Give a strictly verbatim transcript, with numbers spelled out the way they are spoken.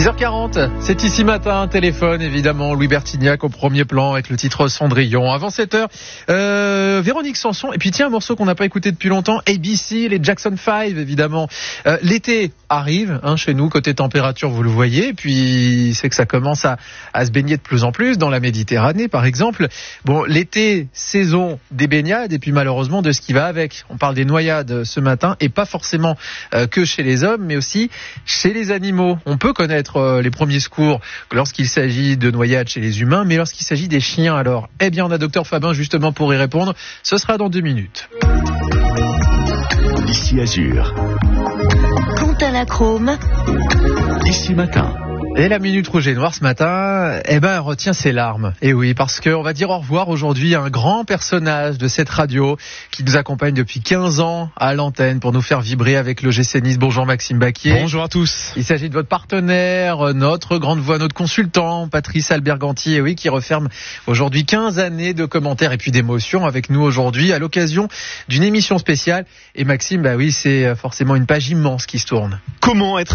six heures quarante, c'est ici matin, téléphone évidemment, Louis Bertignac au premier plan avec le titre Cendrillon. Avant sept heures, euh, Véronique Sanson, et puis tiens, un morceau qu'on n'a pas écouté depuis longtemps, A B C, les Jackson five évidemment. Euh, l'été arrive hein, chez nous, côté température vous le voyez, et puis c'est que ça commence à, à se baigner de plus en plus dans la Méditerranée par exemple. Bon, l'été, saison des baignades et puis malheureusement de ce qui va avec. On parle des noyades ce matin et pas forcément euh, que chez les hommes mais aussi chez les animaux. On peut connaître les premiers secours lorsqu'il s'agit de noyades chez les humains, mais lorsqu'il s'agit des chiens alors, eh bien on a docteur Fabin justement pour y répondre. Ce sera dans deux minutes. Ici Azur. Quentin Lachrome. Ici Matin. Et la minute rouge et noire ce matin, eh ben, elle retient ses larmes. Et oui, parce qu'on va dire au revoir aujourd'hui à un grand personnage de cette radio qui nous accompagne depuis quinze ans à l'antenne pour nous faire vibrer avec le G C Nice. Bonjour Maxime Baquier. Bonjour à tous. Il s'agit de votre partenaire, notre grande voix, notre consultant, Patrice Alberganti, et oui, qui referme aujourd'hui quinze années de commentaires et puis d'émotions avec nous aujourd'hui à l'occasion d'une émission spéciale. Et Maxime, bah oui, c'est forcément une page immense qui se tourne. Comment être